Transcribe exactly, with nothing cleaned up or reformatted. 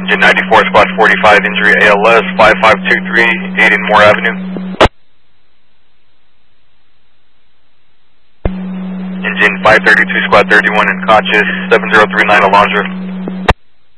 Engine ninety-four, squad forty-five, injury A L S, five five two three, eight in Moore Avenue. Engine five thirty-two, squad thirty-one, unconscious, seven zero three nine, Alondra.